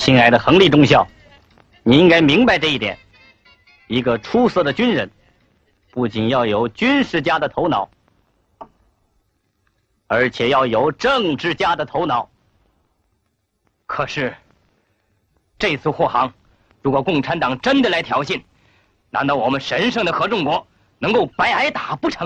亲爱的亨利中校，你应该明白这一点。一个出色的军人，不仅要有军事家的头脑，而且要有政治家的头脑。 可是，这次护航，如果共产党真的来挑衅，难道我们神圣的合众国能够白挨打不成？